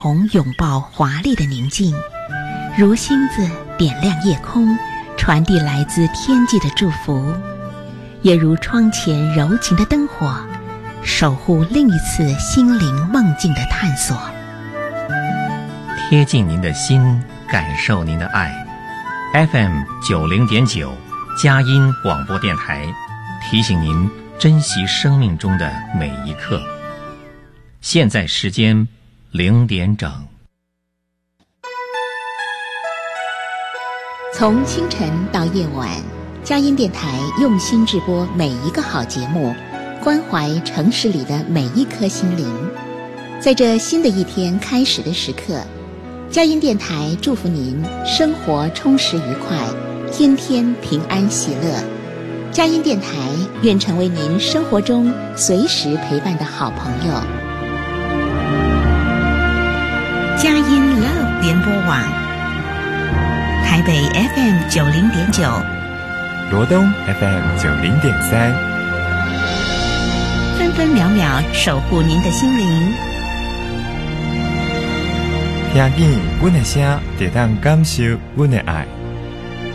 红拥抱华丽的宁静，如星子点亮夜空，传递来自天际的祝福，也如窗前柔情的灯火，守护另一次心灵梦境的探索。 贴近您的心，感受您的爱。FM 90.9佳音广播电台提醒您珍惜生命中的每一刻。现在时间0点整。 从清晨到夜晚，佳音电台用心制播每一个好节目，关怀城市里的每一颗心灵。在这新的一天开始的时刻，佳音电台祝福您生活充实愉快，天天平安喜乐。佳音电台愿成为您生活中随时陪伴的好朋友。佳音 Love 联播网，台北 FM 90.9， 罗东 FM 90.3， 分分秒秒守护您的心灵。 听见阮的声，就当感受阮的爱。